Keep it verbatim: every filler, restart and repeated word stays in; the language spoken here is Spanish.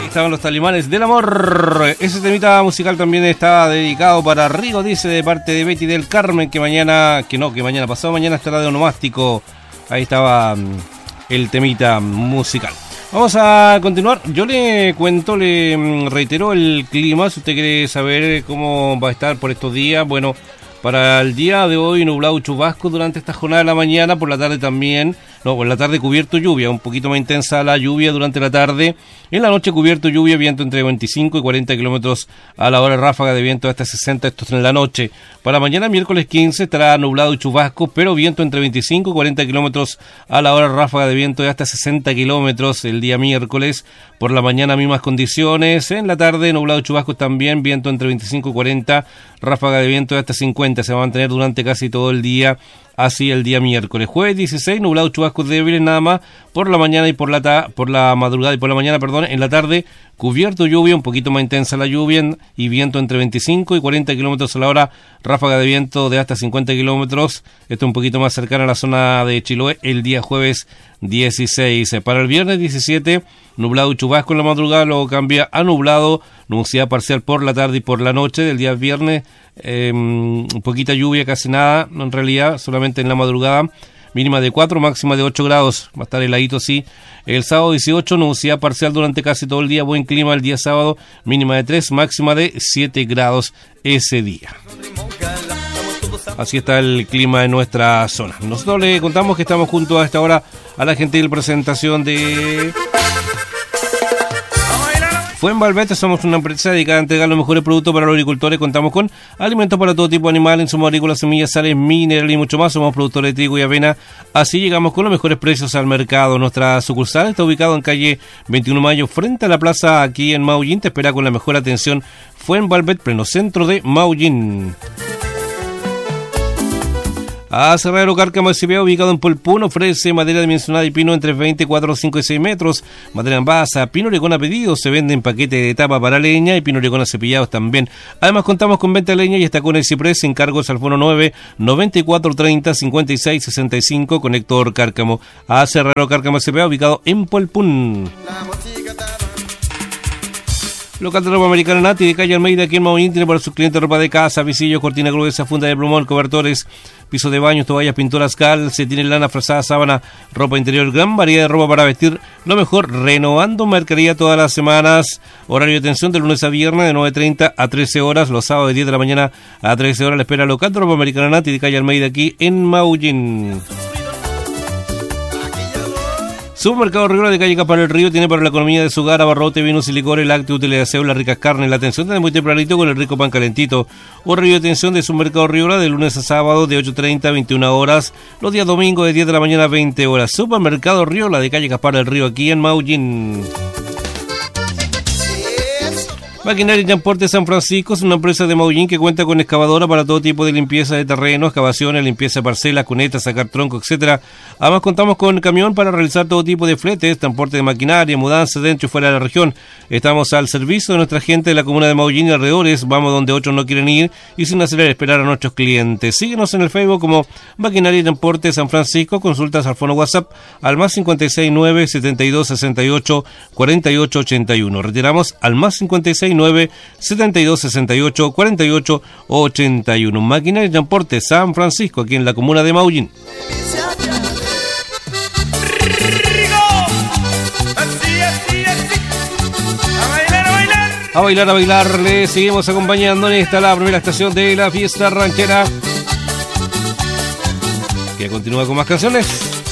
Estaban los Talimanes del Amor. Ese temita musical también está dedicado para Rigo, dice, de parte de Betty del Carmen, que mañana, que no, que mañana, pasado mañana estará de onomástico. Ahí estaba el temita musical. Vamos a continuar. Yo le cuento, le reitero el clima, si usted quiere saber cómo va a estar por estos días. Bueno, para el día de hoy, nublado chubasco durante esta jornada de la mañana, por la tarde también. No, por la tarde cubierto lluvia, un poquito más intensa la lluvia durante la tarde. En la noche cubierto lluvia, viento entre veinticinco y cuarenta kilómetros a la hora, ráfaga de viento hasta sesenta, esto es en la noche. Para mañana miércoles quince estará nublado y chubasco, pero viento entre veinticinco y cuarenta kilómetros a la hora, ráfaga de viento de hasta sesenta kilómetros el día miércoles. Por la mañana mismas condiciones, en la tarde nublado y chubasco también, viento entre veinticinco y cuarenta, ráfaga de viento de hasta cincuenta, se va a mantener durante casi todo el día. Así el día miércoles. Jueves dieciséis, nublado, chubascos débiles nada más por la mañana y por la ta por la madrugada y por la mañana, perdón. En la tarde, cubierto lluvia, un poquito más intensa la lluvia y viento entre veinticinco y cuarenta kilómetros a la hora, ráfaga de viento de hasta cincuenta kilómetros. Esto un poquito más cercano a la zona de Chiloé el día jueves dieciséis. Para el viernes diecisiete, nublado y chubasco en la madrugada, luego cambia a nublado, nubosidad parcial por la tarde y por la noche del día viernes. Eh, poquita lluvia, casi nada, en realidad, solamente en la madrugada, mínima de cuatro, máxima de ocho grados, va a estar heladito así. El sábado dieciocho, nubosidad parcial durante casi todo el día, buen clima el día sábado, mínima de tres, máxima de siete grados ese día. Así está el clima en nuestra zona. Nosotros le contamos que estamos junto a esta hora a la gentil presentación de Fuenvalvete. Somos una empresa dedicada a entregar los mejores productos para los agricultores. Contamos con alimentos para todo tipo de animales, insumos agrícolas, semillas, sales, minerales y mucho más. Somos productores de trigo y avena. Así llegamos con los mejores precios al mercado. Nuestra sucursal está ubicada en calle veintiuno de mayo, frente a la plaza aquí en Maullín. Te espera con la mejor atención. Fuenvalvete, pleno centro de Maullín. Aserradero Cárcamo S P A, ubicado en Polpún, ofrece madera dimensionada y pino entre veinte, cuatro, cinco y seis metros. Madera en basa, pino oregón a pedido, se vende en paquete de tapa para leña y pino oregón a cepillados también. Además contamos con venta de leña y estacones y ciprés, encargos al fono nueve, noventa y cuatro, treinta, cincuenta y seis, sesenta y cinco, Conector Cárcamo. Aserradero Cárcamo S P A, ubicado en Polpún. Local de ropa americana Nati de calle Almeida, aquí en Maullín, tiene para sus clientes ropa de casa, visillos, cortina gruesa, funda de plumón, cobertores, piso de baños, toallas, pinturas, calcetines, lana, frazada, sábana, ropa interior, gran variedad de ropa para vestir, lo mejor, renovando mercadería todas las semanas. Horario de atención de lunes a viernes de nueve treinta a trece horas, los sábados de diez de la mañana a trece horas. La espera local de ropa americana Nati de calle Almeida, aquí en Maullín. Supermercado Riola de calle Capar del Río tiene para la economía de su hogar abarrote, vinos y licores, lácteos, útiles de aseo, las ricas carnes. La atención desde muy tempranito con el rico pan calentito. Horario de atención de Supermercado Riola de lunes a sábado de ocho treinta a veintiuna horas. Los días domingos de diez de la mañana a veinte horas. Supermercado Riola de calle Capar del Río, aquí en Maullín. Maquinaria y Transporte San Francisco es una empresa de Maullín que cuenta con excavadora para todo tipo de limpieza de terreno, excavaciones, limpieza de parcelas, cunetas, sacar tronco, etcétera. Además contamos con camión para realizar todo tipo de fletes, transporte de maquinaria, mudanza dentro y fuera de la región. Estamos al servicio de nuestra gente de la comuna de Maullín y alrededores. Vamos donde otros no quieren ir y sin hacer esperar a nuestros clientes. Síguenos en el Facebook como Maquinaria y Transporte San Francisco. Consultas al fono WhatsApp al más cincuenta y seis, nueve, setenta y dos, sesenta y ocho, cuarenta y ocho, ochenta y uno. Retiramos al más cincuenta y seis, nueve, setenta y dos, sesenta y ocho, cuarenta y ocho, ochenta y uno. Maquinaria y Transporte San Francisco, aquí en la comuna de Maullín. A bailar, a bailar, le seguimos acompañando en esta la primera estación de la fiesta ranchera, que continúa con más canciones.